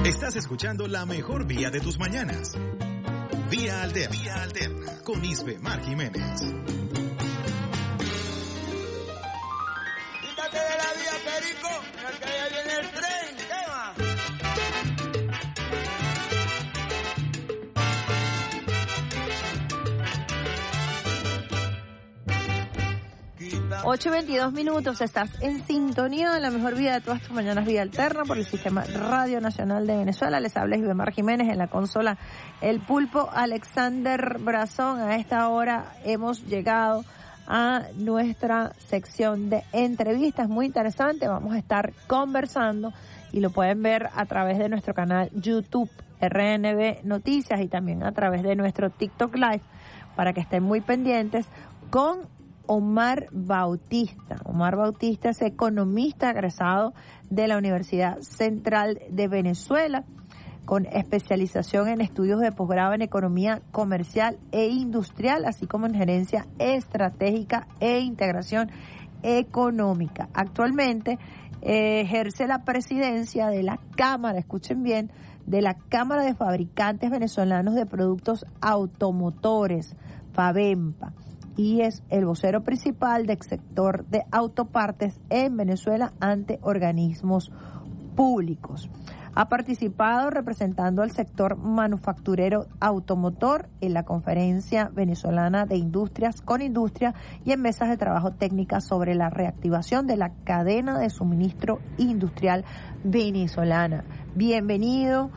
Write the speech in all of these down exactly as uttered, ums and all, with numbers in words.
Estás escuchando la mejor vía de tus mañanas. Vía Alterna, vía Alterna, con Isbemar Jiménez. Quítate de la vía, Perico, porque ya viene el tren, ¿qué va? ocho y veintidós minutos, estás en sintonía de la mejor vida de todas tus mañanas, Vía Alterna, por el Sistema Radio Nacional de Venezuela. Les habla Isbemar Jiménez, en la consola El Pulpo, Alexander Brazón. A esta hora hemos llegado a nuestra sección de entrevistas muy interesante. Vamos a estar conversando y lo pueden ver a través de nuestro canal YouTube R N B Noticias y también a través de nuestro TikTok Live, para que estén muy pendientes, con Omar Bautista. Omar Bautista es economista egresado de la Universidad Central de Venezuela, con especialización en estudios de posgrado en economía comercial e industrial, así como en gerencia estratégica e integración económica. Actualmente eh, ejerce la presidencia de la Cámara, escuchen bien, de la Cámara de Fabricantes Venezolanos de Productos Automotores, FABEMPA, y es el vocero principal del sector de autopartes en Venezuela ante organismos públicos. Ha participado representando al sector manufacturero automotor en la Conferencia Venezolana de Industrias con Industria y en mesas de trabajo técnicas sobre la reactivación de la cadena de suministro industrial venezolana. Bienvenido,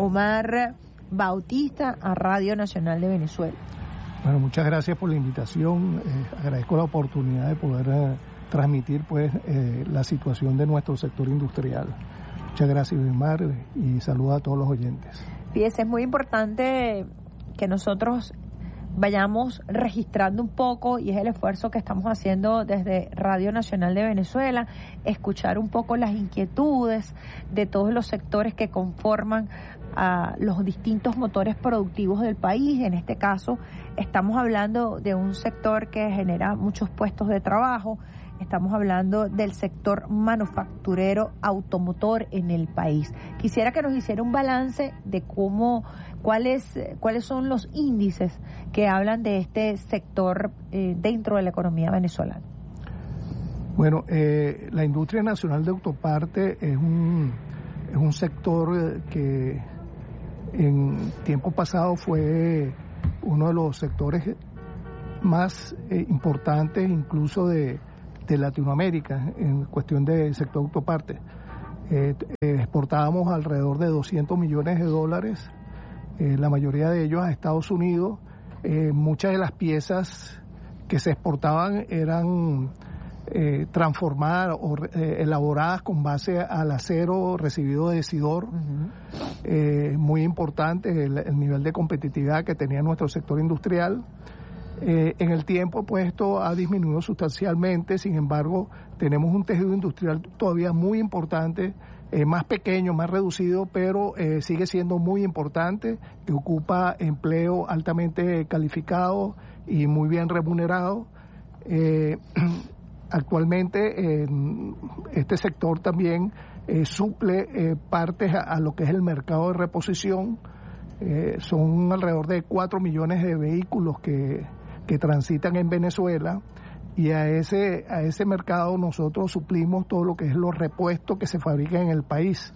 Omar Bautista, a Radio Nacional de Venezuela. Bueno, muchas gracias por la invitación. Eh, agradezco la oportunidad de poder eh, transmitir pues eh, la situación de nuestro sector industrial. Muchas gracias, Isbemar, y saludos a todos los oyentes. Fíjese, es muy importante que nosotros vayamos registrando un poco, y es el esfuerzo que estamos haciendo desde Radio Nacional de Venezuela, escuchar un poco las inquietudes de todos los sectores que conforman a los distintos motores productivos del país. En este caso estamos hablando de un sector que genera muchos puestos de trabajo. Estamos hablando del sector manufacturero automotor en el país. Quisiera que nos hiciera un balance de cómo, cuáles, cuáles son los índices que hablan de este sector eh, dentro de la economía venezolana. Bueno, eh, la industria nacional de autoparte es un, es un sector que en tiempo pasado fue uno de los sectores más eh, importantes, incluso de de Latinoamérica, en cuestión del sector autoparte. Eh, eh, exportábamos alrededor de doscientos millones de dólares, eh, la mayoría de ellos a Estados Unidos. Eh, muchas de las piezas que se exportaban eran eh, transformadas o eh, elaboradas con base al acero recibido de Sidor. Uh-huh. Eh, muy importante el, el nivel de competitividad que tenía nuestro sector industrial. Eh, en el tiempo, pues esto ha disminuido sustancialmente. Sin embargo, tenemos un tejido industrial todavía muy importante, eh, más pequeño, más reducido, pero eh, sigue siendo muy importante, que ocupa empleo altamente calificado y muy bien remunerado. Eh, actualmente, eh, este sector también eh, suple eh, partes a, a lo que es el mercado de reposición. Eh, son alrededor de cuatro millones de vehículos que que transitan en Venezuela, y a ese a ese mercado nosotros suplimos todo lo que es los repuestos que se fabrican en el país.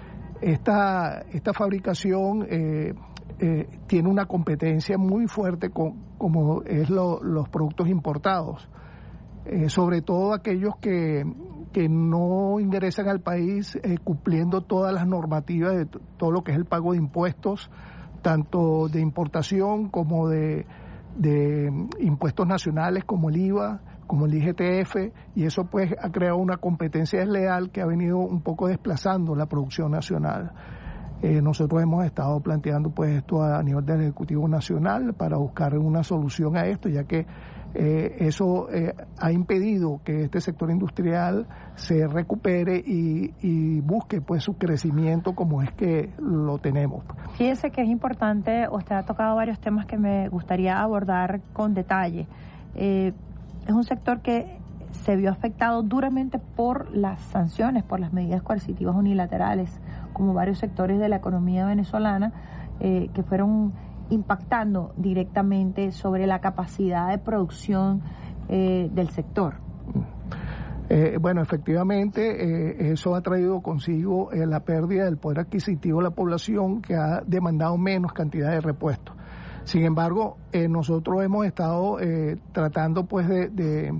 Esta esta fabricación eh, eh, tiene una competencia muy fuerte con como es lo, los productos importados, eh, sobre todo aquellos que que no ingresan al país eh, cumpliendo todas las normativas de t- todo lo que es el pago de impuestos, tanto de importación como de de impuestos nacionales como el I V A, como el I G T F, y eso pues ha creado una competencia desleal que ha venido un poco desplazando la producción nacional. Eh, nosotros hemos estado planteando pues esto a nivel del Ejecutivo Nacional para buscar una solución a esto, ya que eh, eso eh, ha impedido que este sector industrial se recupere y, y busque pues su crecimiento como es que lo tenemos. Fíjese que es importante, usted ha tocado varios temas que me gustaría abordar con detalle. Eh, es un sector que se vio afectado duramente por las sanciones, por las medidas coercitivas unilaterales como varios sectores de la economía venezolana eh, que fueron impactando directamente sobre la capacidad de producción eh, del sector. Eh, bueno, efectivamente, eh, eso ha traído consigo eh, la pérdida del poder adquisitivo de la población, que ha demandado menos cantidad de repuestos. Sin embargo, eh, nosotros hemos estado eh, tratando pues de, de,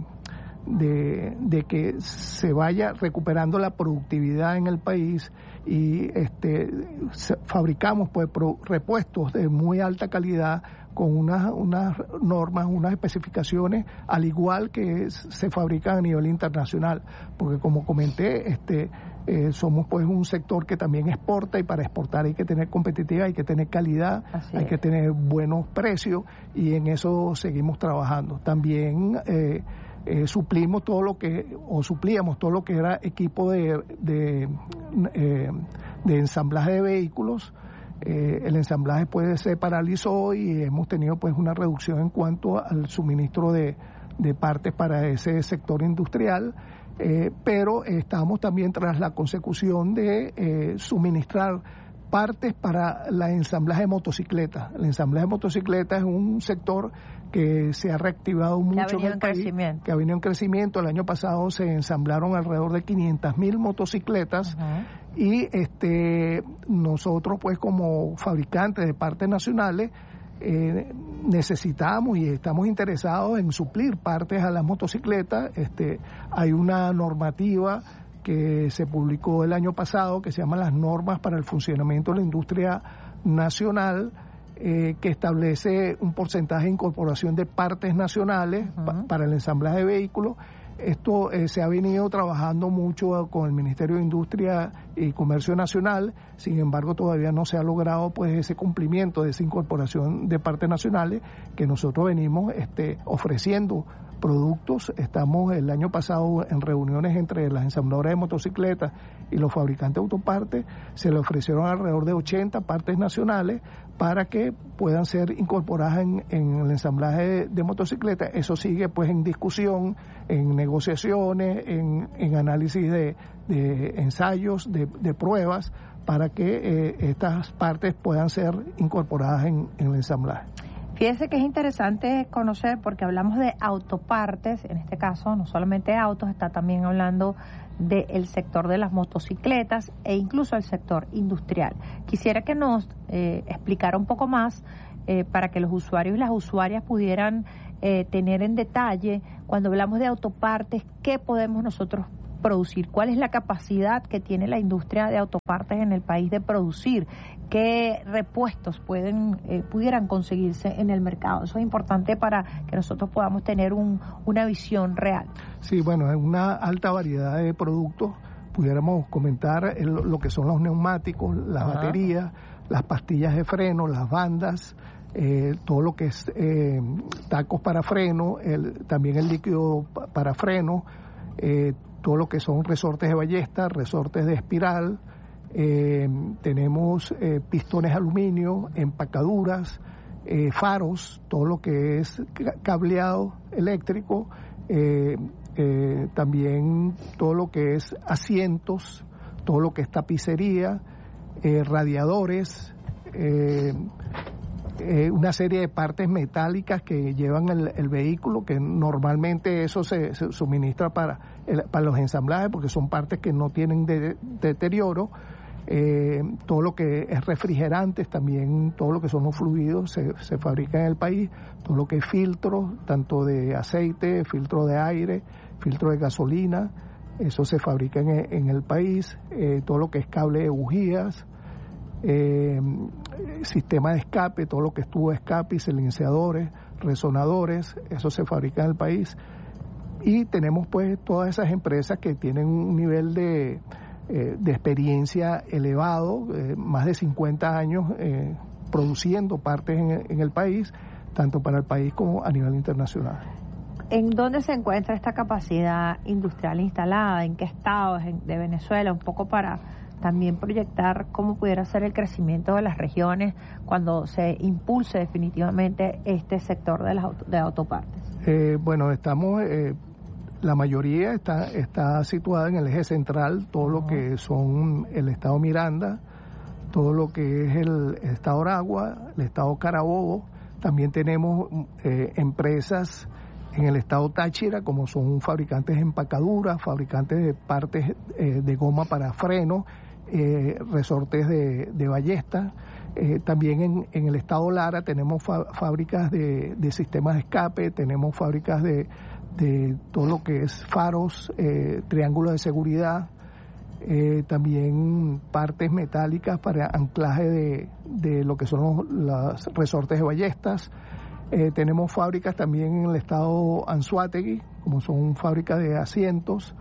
de, de que se vaya recuperando la productividad en el país y este fabricamos pues pro, repuestos de muy alta calidad con unas, unas normas, unas especificaciones, al igual que se fabrican a nivel internacional, porque como comenté, este eh, somos pues un sector que también exporta, y para exportar hay que tener competitividad, hay que tener calidad, Así hay es. que tener buenos precios, y en eso seguimos trabajando. También eh, eh, suplimos todo lo que, o suplíamos todo lo que era equipo de, de, eh, de ensamblaje de vehículos. Eh, el ensamblaje pues se paralizó y hemos tenido pues una reducción en cuanto al suministro de, de partes para ese sector industrial, eh, pero estamos también tras la consecución de eh, suministrar partes para el ensamblaje de motocicletas. El ensamblaje de motocicletas es un sector que se ha reactivado mucho en el país, que ha venido en crecimiento. El año pasado se ensamblaron alrededor de quinientas mil motocicletas. Uh-huh. Y este nosotros pues como fabricantes de partes nacionales eh, necesitamos y estamos interesados en suplir partes a las motocicletas. Este hay una normativa que se publicó el año pasado que se llama las normas para el funcionamiento de la industria nacional, eh, que establece un porcentaje de incorporación de partes nacionales uh-huh. pa- para el ensamblaje de vehículos. Esto eh, se ha venido trabajando mucho con el Ministerio de Industria y Comercio Nacional, sin embargo todavía no se ha logrado pues ese cumplimiento de esa incorporación de partes nacionales que nosotros venimos este, ofreciendo productos. Estamos el año pasado en reuniones entre las ensambladoras de motocicletas y los fabricantes de autopartes, se le ofrecieron alrededor de ochenta partes nacionales para que puedan ser incorporadas en, en el ensamblaje de, de motocicletas. Eso sigue pues en discusión, en negociaciones, en, en análisis de, de ensayos, de, de pruebas, para que eh, estas partes puedan ser incorporadas en, en el ensamblaje. Fíjese que es interesante conocer, porque hablamos de autopartes, en este caso no solamente autos, está también hablando del sector de las motocicletas e incluso el sector industrial. Quisiera que nos eh, explicara un poco más eh, para que los usuarios y las usuarias pudieran eh, tener en detalle, cuando hablamos de autopartes, qué podemos nosotros producir, cuál es la capacidad que tiene la industria de autopartes en el país de producir, qué repuestos pueden eh, pudieran conseguirse en el mercado. Eso es importante para que nosotros podamos tener un, una visión real. Sí, bueno, es una alta variedad de productos. Pudiéramos comentar el, lo que son los neumáticos, las Ajá. baterías, las pastillas de freno, las bandas, eh, todo lo que es eh, tacos para freno, el, también el líquido para freno, eh, todo lo que son resortes de ballesta, resortes de espiral, eh, tenemos eh, pistones de aluminio, empacaduras, eh, faros, todo lo que es cableado eléctrico, eh, eh, también todo lo que es asientos, todo lo que es tapicería, eh, radiadores, eh, eh, una serie de partes metálicas que llevan el, el vehículo, que normalmente eso se, se suministra para, el, para los ensamblajes, porque son partes que no tienen de, de deterioro. Eh, todo lo que es refrigerantes, también todo lo que son los fluidos se, se fabrica en el país, todo lo que es filtros, tanto de aceite, filtro de aire, filtro de gasolina, eso se fabrica en, en el país, eh, todo lo que es cable de bujías, eh, sistema de escape, todo lo que es tubo de escape y silenciadores, resonadores, eso se fabrica en el país. Y tenemos pues todas esas empresas que tienen un nivel de Eh, de experiencia elevado, eh, más de cincuenta años eh, produciendo partes en, en el país, tanto para el país como a nivel internacional. ¿En dónde se encuentra esta capacidad industrial instalada? ¿En qué estados de Venezuela? Un poco para también proyectar cómo pudiera ser el crecimiento de las regiones cuando se impulse definitivamente este sector de las auto, de autopartes. Eh, bueno, estamos... Eh, La mayoría está está situada en el eje central, todo uh-huh. lo que son el estado Miranda, todo lo que es el estado Aragua, el estado Carabobo. También tenemos eh, empresas en el estado Táchira, como son fabricantes de empacaduras, fabricantes de partes eh, de goma para freno, eh, resortes de, de ballesta. Eh, también en, en el estado Lara tenemos fa- fábricas de, de sistemas de escape, tenemos fábricas de, de todo lo que es faros, eh, triángulos de seguridad, eh, también partes metálicas para anclaje de, de lo que son los, los resortes de ballestas. Eh, tenemos fábricas también en el estado Anzoátegui, como son fábricas de asientos.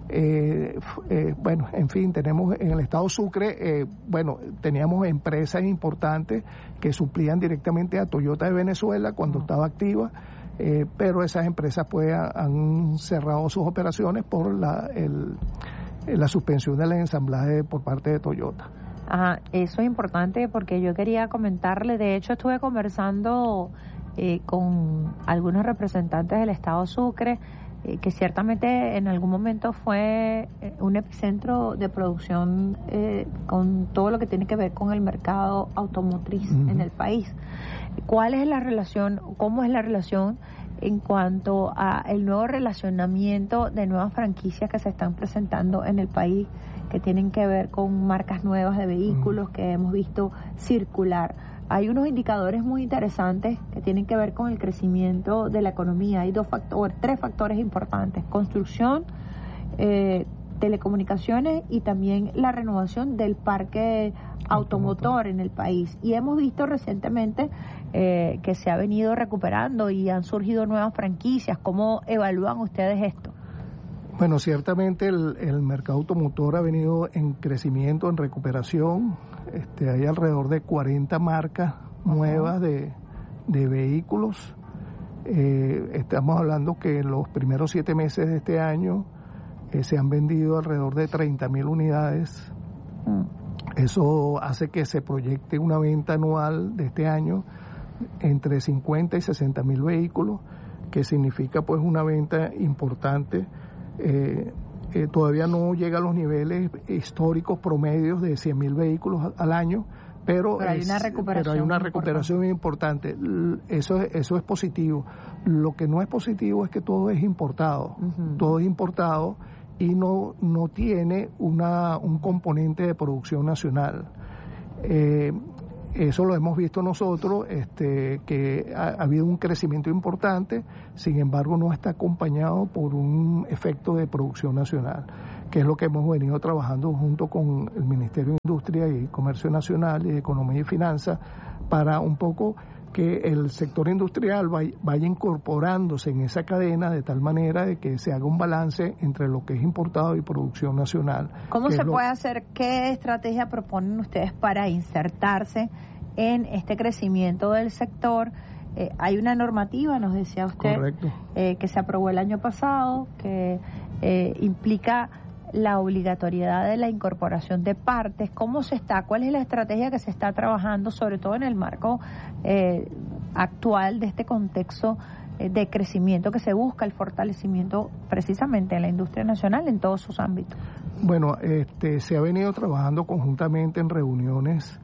Eh, eh, bueno, en fin, tenemos en el estado Sucre, eh, bueno, teníamos empresas importantes que suplían directamente a Toyota de Venezuela cuando estaba activa, eh, pero esas empresas pues han cerrado sus operaciones por la, el, la suspensión del ensamblaje por parte de Toyota. Ajá, eso es importante porque yo quería comentarle, de hecho estuve conversando eh, con algunos representantes del estado Sucre, eh, que ciertamente en algún momento fue eh, un epicentro de producción eh, con todo lo que tiene que ver con el mercado automotriz uh-huh. en el país. ¿Cuál es la relación, cómo es la relación en cuanto a el nuevo relacionamiento de nuevas franquicias que se están presentando en el país, que tienen que ver con marcas nuevas de vehículos uh-huh. que hemos visto circular? Hay unos indicadores muy interesantes que tienen que ver con el crecimiento de la economía. Hay dos factores, tres factores importantes: construcción, eh, telecomunicaciones y también la renovación del parque automotor en el país. Y hemos visto recientemente eh, que se ha venido recuperando y han surgido nuevas franquicias. ¿Cómo evalúan ustedes esto? Bueno, ciertamente el, el mercado automotor ha venido en crecimiento, en recuperación. Este, hay alrededor de cuarenta marcas nuevas de, de vehículos. Eh, estamos hablando que en los primeros siete meses de este año eh, se han vendido alrededor de treinta mil unidades. Mm. Eso hace que se proyecte una venta anual de este año entre cincuenta y sesenta mil vehículos, que significa pues una venta importante. Eh, eh, todavía no llega a los niveles históricos promedios de cien mil vehículos al año, pero, pero hay es, una recuperación, pero hay una recuperación importante. importante. Eso, eso es positivo. Lo que no es positivo es que todo es importado. Uh-huh. Todo es importado y no, no tiene una, un componente de producción nacional. Eh, Eso lo hemos visto nosotros, este, que ha, ha habido un crecimiento importante, sin embargo no está acompañado por un efecto de producción nacional, que es lo que hemos venido trabajando junto con el Ministerio de Industria y Comercio Nacional y de Economía y Finanzas, para un poco que el sector industrial vaya, vaya incorporándose en esa cadena de tal manera de que se haga un balance entre lo que es importado y producción nacional. ¿Cómo se lo... puede hacer? ¿Qué estrategia proponen ustedes para insertarse en este crecimiento del sector? Eh, hay una normativa, nos decía usted, eh, que se aprobó el año pasado, que eh, implica la obligatoriedad de la incorporación de partes. ¿Cómo se está? ¿Cuál es la estrategia que se está trabajando, sobre todo en el marco eh, actual de este contexto eh, de crecimiento que se busca, el fortalecimiento precisamente de la industria nacional en todos sus ámbitos? Bueno, este, se ha venido trabajando conjuntamente en reuniones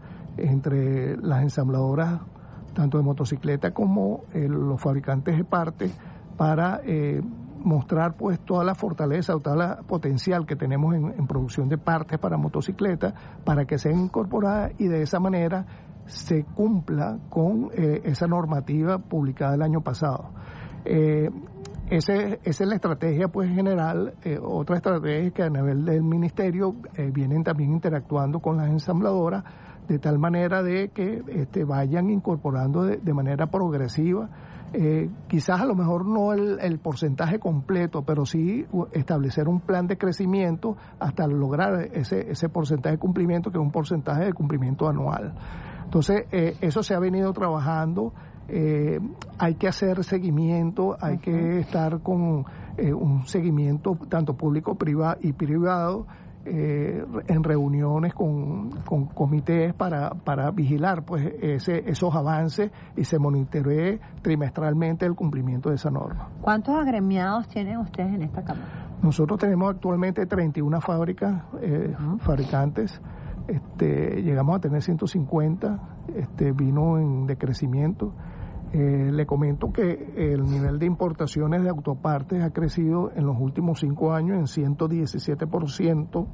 entre las ensambladoras, tanto de motocicleta como eh, los fabricantes de partes, para eh, mostrar pues toda la fortaleza o toda la potencial que tenemos en, en producción de partes para motocicletas, para que sean incorporadas y de esa manera se cumpla con eh, esa normativa publicada el año pasado. Eh, ese, esa es la estrategia pues general. Eh, otra estrategia es que a nivel del ministerio eh, vienen también interactuando con las ensambladoras de tal manera de que este, vayan incorporando de, de manera progresiva. Eh, quizás a lo mejor no el, el porcentaje completo, pero sí establecer un plan de crecimiento hasta lograr ese, ese porcentaje de cumplimiento, que es un porcentaje de cumplimiento anual. Entonces, eh, eso se ha venido trabajando. Eh, hay que hacer seguimiento, hay uh-huh. que estar con eh, un seguimiento tanto público privado y privado, Eh, en reuniones con, con comités para, para vigilar pues ese, esos avances y se monitoree trimestralmente el cumplimiento de esa norma. ¿Cuántos agremiados tienen ustedes en esta Cámara? Nosotros tenemos actualmente treinta y una fábricas, eh, uh-huh. fabricantes. este, llegamos a tener ciento cincuenta, este, vino en decrecimiento. Eh, le comento que el nivel de importaciones de autopartes ha crecido en los últimos cinco años en ciento diecisiete por ciento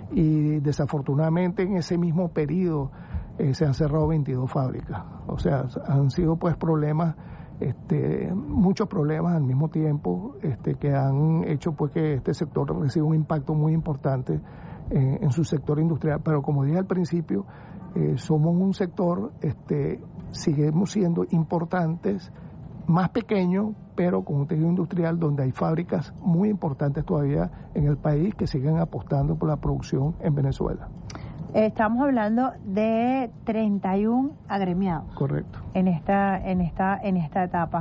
y desafortunadamente en ese mismo periodo eh, se han cerrado veintidós fábricas. O sea, han sido pues problemas, este, muchos problemas al mismo tiempo este, que han hecho pues que este sector reciba un impacto muy importante en, en su sector industrial. Pero como dije al principio, eh, somos un sector, este, seguimos siendo importantes, más pequeño, pero con un tejido industrial donde hay fábricas muy importantes todavía en el país que siguen apostando por la producción en Venezuela. Estamos hablando de treinta y uno agremiados. Correcto. En esta, en esta, en esta etapa.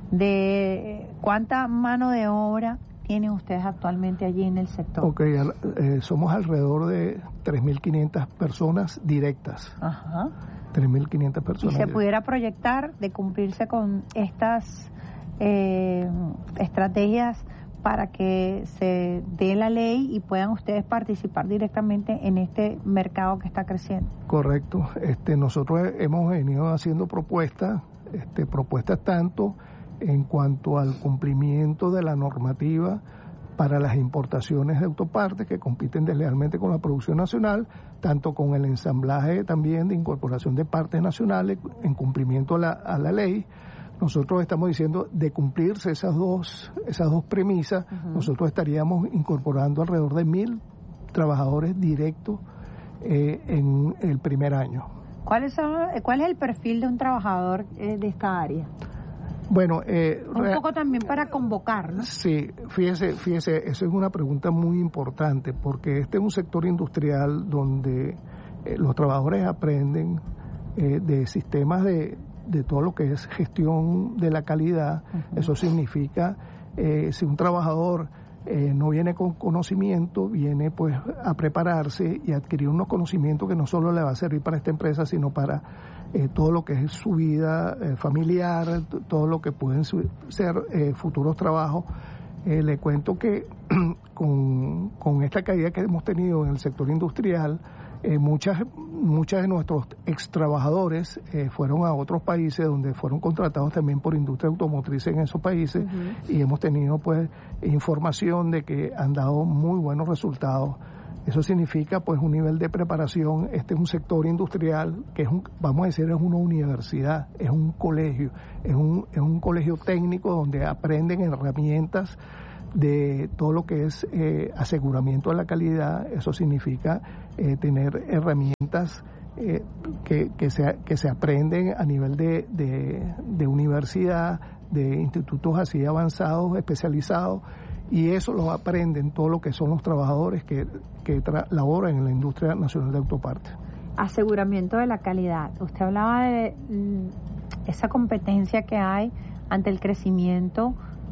¿De cuánta mano de obra tienen ustedes actualmente allí en el sector? Ok, eh, somos alrededor de tres mil quinientas personas directas. Ajá. tres mil quinientas personas. ¿Y se pudiera proyectar de cumplirse con estas eh, estrategias para que se dé la ley y puedan ustedes participar directamente en este mercado que está creciendo? Correcto. Este, nosotros hemos venido haciendo propuestas, este, propuestas tanto en cuanto al cumplimiento de la normativa para las importaciones de autopartes que compiten deslealmente con la producción nacional, tanto con el ensamblaje también de incorporación de partes nacionales en cumplimiento a la, a la ley. Nosotros estamos diciendo de cumplirse esas dos esas dos premisas, uh-huh. nosotros estaríamos incorporando alrededor de mil trabajadores directos eh, en el primer año. ¿Cuál es, ¿Cuál es el perfil de un trabajador eh, de esta área? Bueno, eh, un poco también para convocar, ¿no? Sí, fíjese, fíjese, eso es una pregunta muy importante porque este es un sector industrial donde eh, los trabajadores aprenden eh, de sistemas de, de todo lo que es gestión de la calidad. Uh-huh. Eso significa eh, si un trabajador eh, no viene con conocimiento, viene pues a prepararse y adquirir unos conocimientos que no solo le va a servir para esta empresa, sino para Eh, todo lo que es su vida eh, familiar, t- todo lo que pueden su- ser eh, futuros trabajos. Eh, le cuento que con, con esta caída que hemos tenido en el sector industrial, eh, muchas muchas de nuestros ex trabajadores eh, fueron a otros países donde fueron contratados también por industria automotriz en esos países, uh-huh. y hemos tenido pues información de que han dado muy buenos resultados. Eso significa pues un nivel de preparación. Este es un sector industrial que es un, vamos a decir, es una universidad, es un colegio, es un, es un colegio técnico donde aprenden herramientas de todo lo que es eh, aseguramiento de la calidad. Eso significa eh, tener herramientas eh, que, que, se, que se aprenden a nivel de, de, de universidad, de institutos así avanzados, especializados, y eso lo aprenden todo lo que son los trabajadores que, que tra- laboran en la industria nacional de autopartes. Aseguramiento de la calidad. Usted hablaba de mm, esa competencia que hay ante el crecimiento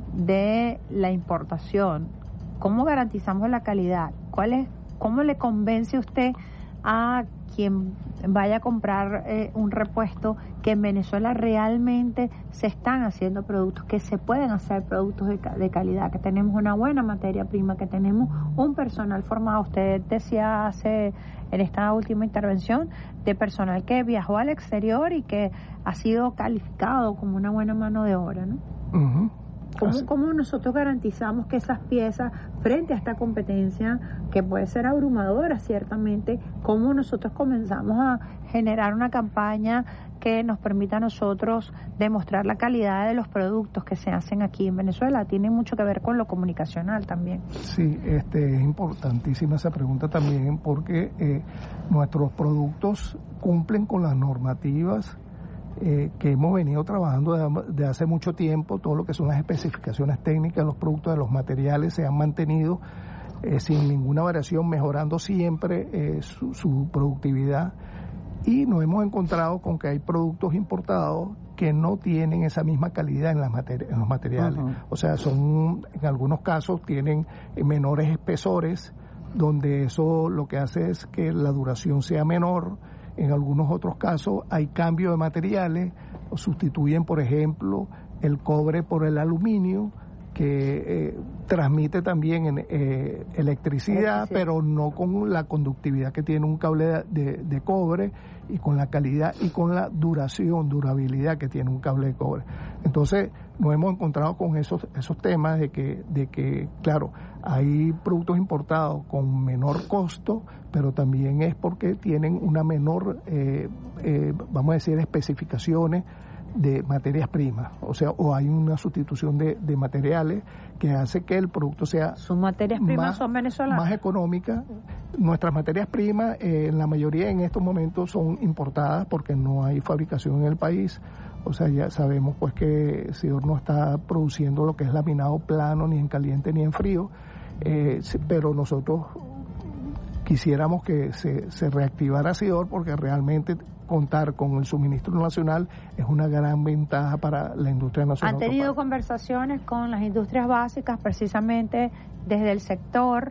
de la importación. ¿Cómo garantizamos la calidad? ¿Cuál es, cómo le convence usted a quien vaya a comprar eh, un repuesto que en Venezuela realmente se están haciendo productos, que se pueden hacer productos de, de calidad, que tenemos una buena materia prima, que tenemos un personal formado? Usted decía hace en esta última intervención de personal que viajó al exterior y que ha sido calificado como una buena mano de obra, ¿no? Uh-huh. ¿Cómo, ¿Cómo nosotros garantizamos que esas piezas, frente a esta competencia que puede ser abrumadora ciertamente, cómo nosotros comenzamos a generar una campaña que nos permita a nosotros demostrar la calidad de los productos que se hacen aquí en Venezuela? Tiene mucho que ver con lo comunicacional también. Sí, este, es importantísima esa pregunta también porque eh, nuestros productos cumplen con las normativas Eh, que hemos venido trabajando de, de hace mucho tiempo. Todo lo que son las especificaciones técnicas de los productos, de los materiales, se han mantenido eh, sin ninguna variación, mejorando siempre eh, su, su productividad, y nos hemos encontrado con que hay productos importados que no tienen esa misma calidad en, las materi- en los materiales. Uh-huh. O sea, son, en algunos casos tienen menores espesores, donde eso lo que hace es que la duración sea menor. En algunos otros casos hay cambio de materiales, sustituyen, por ejemplo, el cobre por el aluminio, que eh, transmite también en, eh, electricidad, electricidad, pero no con la conductividad que tiene un cable de, de, de cobre y con la calidad y con la duración, durabilidad que tiene un cable de cobre. Entonces nos hemos encontrado con esos esos temas de que, de que claro, hay productos importados con menor costo, pero también es porque tienen una menor, eh, eh, vamos a decir, especificaciones de materias primas, o sea, o hay una sustitución de, de materiales que hace que el producto sea sus materias primas más, son venezolanas, más económica. Nuestras materias primas, eh, en la mayoría en estos momentos son importadas porque no hay fabricación en el país. O sea, ya sabemos pues que Sidor no está produciendo lo que es laminado plano, ni en caliente ni en frío, eh, pero nosotros quisiéramos que se, se reactivara Sidor porque realmente contar con el suministro nacional es una gran ventaja para la industria nacional. ¿Han tenido conversaciones con las industrias básicas precisamente desde el sector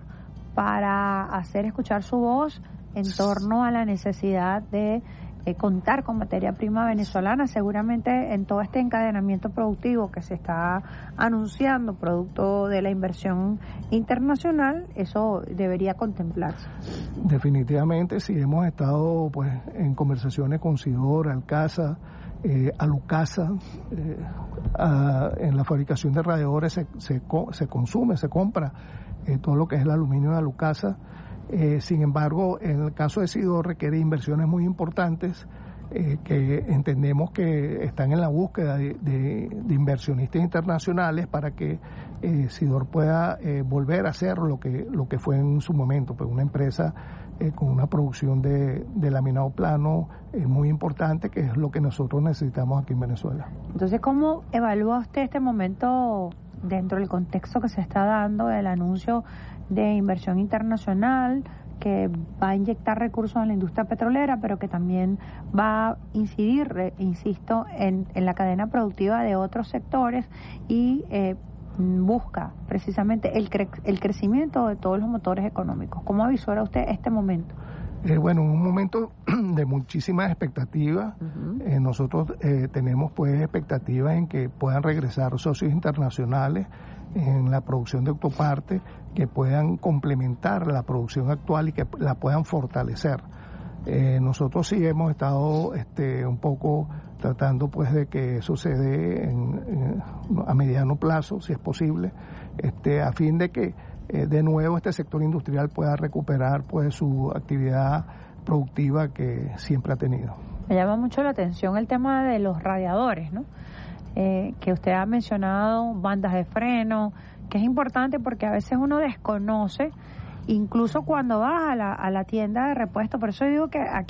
para hacer escuchar su voz en torno a la necesidad de eh, contar con materia prima venezolana? Seguramente en todo este encadenamiento productivo que se está anunciando producto de la inversión internacional, eso debería contemplarse. Definitivamente, sí, hemos estado pues en conversaciones con Sidor, Alcasa, eh, Alucasa, eh, a, en la fabricación de radiadores se, se, se consume, se compra eh, todo lo que es el aluminio de Alucasa. Eh, sin embargo, en el caso de Sidor requiere inversiones muy importantes eh, que entendemos que están en la búsqueda de, de, de inversionistas internacionales para que eh, Sidor pueda eh, volver a hacer lo que lo que fue en su momento, pues una empresa eh, con una producción de, de laminado plano eh, muy importante, que es lo que nosotros necesitamos aquí en Venezuela. Entonces, ¿cómo evalúa usted este momento dentro del contexto que se está dando del anuncio de inversión internacional que va a inyectar recursos en la industria petrolera, pero que también va a incidir, insisto, en, en la cadena productiva de otros sectores y eh, busca precisamente el, cre el crecimiento de todos los motores económicos? ¿Cómo avisora usted este momento? Eh, bueno, un momento de muchísimas expectativas. Uh-huh. eh, nosotros eh, tenemos pues expectativas en que puedan regresar socios internacionales en la producción de autopartes que puedan complementar la producción actual y que la puedan fortalecer. Eh, nosotros sí hemos estado este, un poco tratando pues de que eso se dé en, en, a mediano plazo, si es posible, este, a fin de que eh, de nuevo este sector industrial pueda recuperar pues su actividad productiva que siempre ha tenido. Me llama mucho la atención el tema de los radiadores, ¿no? Eh, que usted ha mencionado, bandas de freno, que es importante porque a veces uno desconoce, incluso cuando va a la, a la tienda de repuesto. Por eso digo que aquí